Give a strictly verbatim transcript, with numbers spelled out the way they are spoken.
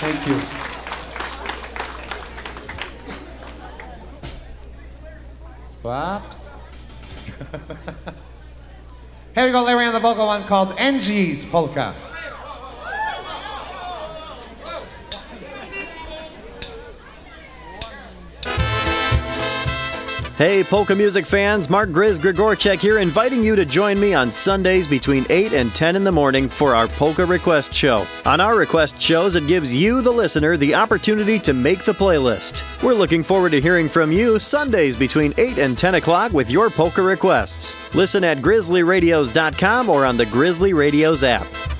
Thank you. Whoops. Here we go, Larry on the vocal one called Angie's Polka. Hey, polka music fans, Mark Grizz Grigorchek here, inviting you to join me on Sundays between eight and ten in the morning for our Polka Request Show. On our request shows, it gives you, the listener, the opportunity to make the playlist. We're looking forward to hearing from you Sundays between eight and ten o'clock with your polka requests. Listen at grizzly radios dot com or on the Grizzly Radios app.